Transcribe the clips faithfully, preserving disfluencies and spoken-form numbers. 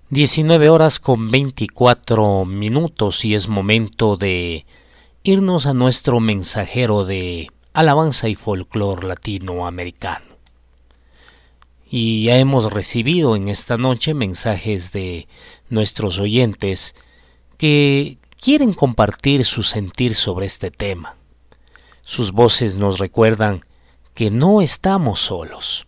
diecinueve horas con veinticuatro minutos y es momento de irnos a nuestro mensajero de alabanza y folclor latinoamericano. Y ya hemos recibido en esta noche mensajes de nuestros oyentes que quieren compartir su sentir sobre este tema. Sus voces nos recuerdan que no estamos solos.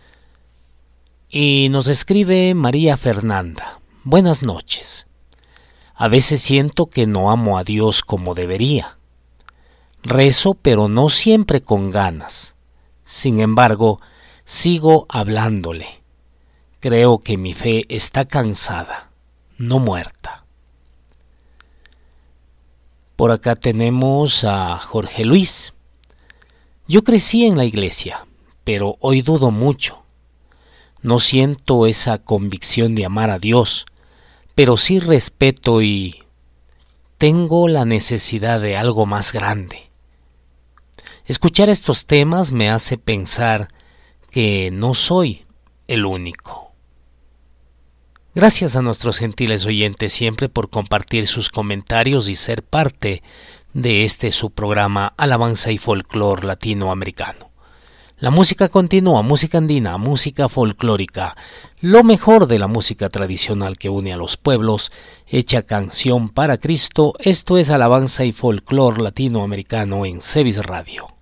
Y nos escribe María Fernanda. Buenas noches. A veces siento que no amo a Dios como debería. Rezo, pero no siempre con ganas. Sin embargo, sigo hablándole. Creo que mi fe está cansada, no muerta. Por acá tenemos a Jorge Luis. Yo crecí en la iglesia, pero hoy dudo mucho. No siento esa convicción de amar a Dios, pero sí respeto y tengo la necesidad de algo más grande. Escuchar estos temas me hace pensar que no soy el único. Gracias a nuestros gentiles oyentes siempre por compartir sus comentarios y ser parte de este su programa Alabanza y Folclor Latinoamericano. La música continúa, música andina, música folclórica, lo mejor de la música tradicional que une a los pueblos, hecha canción para Cristo. Esto es Alabanza y Folclor Latinoamericano en Cevis Radio.